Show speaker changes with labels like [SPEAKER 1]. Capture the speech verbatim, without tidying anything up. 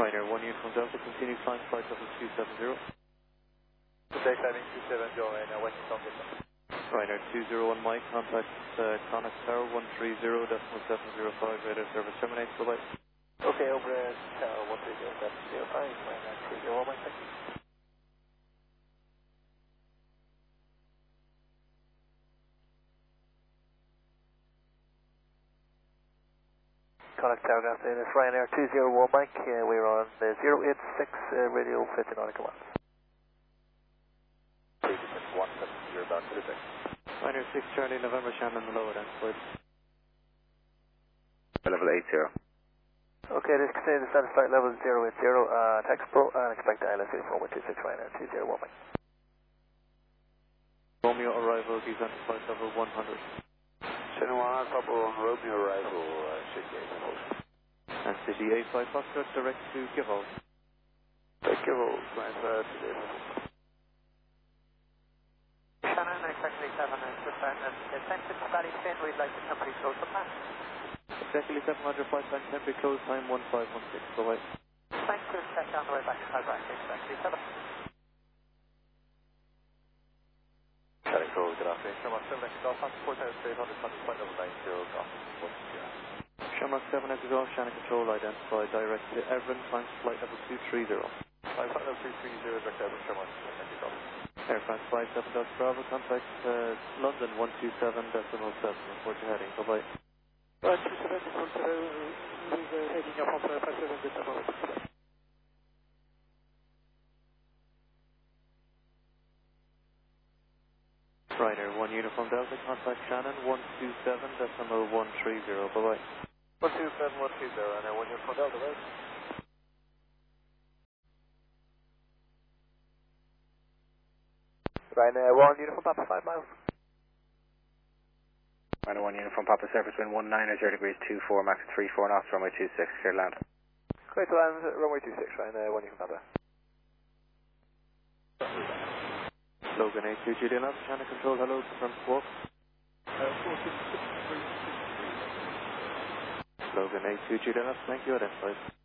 [SPEAKER 1] Ryanair one Uniform Delta, continue flying flight level two seven zero.
[SPEAKER 2] Today climbing two seven zero, Ryanair one Uniform Delta.
[SPEAKER 1] Ryanair two zero one Mike, contact uh, Connacht Tower one three zero decimal seven zero five, radar service terminates, bye bye.
[SPEAKER 2] Okay, over uh, Tower one three zero seven zero five, Ryanair two zero one Mike, thank you. Connacht Tower, good afternoon, it's Ryanair two zero one Mike, uh, we're on uh, zero eight six uh, radio fifty nautical miles. one seven zero back to the six.
[SPEAKER 1] Ryanair six Charlie November Shannon, the lower end, flight.
[SPEAKER 3] Level eight zero.
[SPEAKER 2] Okay, this continue to stand flight level zero eight zero, uh, text pro, and expect I L S uniform one two six Ryanair two zero one Mike.
[SPEAKER 1] Romeo arrival, descent to flight level one hundred.
[SPEAKER 2] Chinois, Papa on Romeo arrival, uh, should be able.
[SPEAKER 1] And City A five Foxtrot, direct to Givol.
[SPEAKER 2] Thank you, nice uh, to the
[SPEAKER 4] Shannon, exactly seven and descent and descent to Barry Finn, we'd like to come pretty close to pass.
[SPEAKER 1] Exactly seven hundred, flight time, temporary close time one five one six, bye bye.
[SPEAKER 4] Thanks for check on the way back to Hardback, exactly seven.
[SPEAKER 2] Shannon Crow, good afternoon. Sherman seven X Golf, four thousand eight hundred, flight level nine zero, Golf one zero.
[SPEAKER 1] Sherman seven X Golf, Shannon Control, identify direct to Everin, times flight level two three zero.
[SPEAKER 2] Flight level two three zero, direct Everin, Sherman seven X Golf.
[SPEAKER 1] Air France five seven Delta Bravo, contact uh, London one two seven decimal seven, report your heading, bye bye.
[SPEAKER 4] one two seven decimal seven, with uh, heading up on five seven decimal seven.
[SPEAKER 1] Ryanair one Uniform Delta, contact Shannon one two seven decimal one three zero, bye bye.
[SPEAKER 2] one two seven one three zero, Ryanair one Uniform Delta, right? Ryanair one Uniform Papa five miles.
[SPEAKER 3] Ryanair one Uniform Papa, surface wind one nine zero degrees two four, max three four knots, runway two six, clear land.
[SPEAKER 2] Clear to land, runway two six, Ryanair one Uniform Papa.
[SPEAKER 1] Logan A two Julian F, Shannon Control, hello, confirm squawk. Logan A two Julian F, thank you, identified.